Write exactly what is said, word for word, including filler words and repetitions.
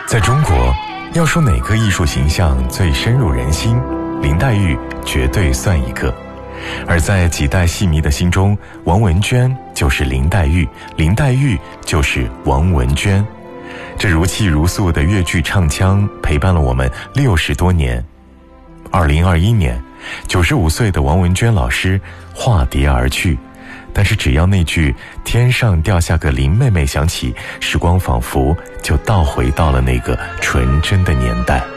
在中国，要说哪个艺术形象最深入人心，林黛玉绝对算一个。而在几代戏迷的心中，王文娟就是林黛玉，林黛玉就是王文娟。这如泣如诉的粤剧唱腔陪伴了我们六十多年。二零二一年，九十五岁的王文娟老师化蝶而去，但是只要那句天上掉下个林妹妹响起，时光仿佛就倒回到了那个纯真的年代。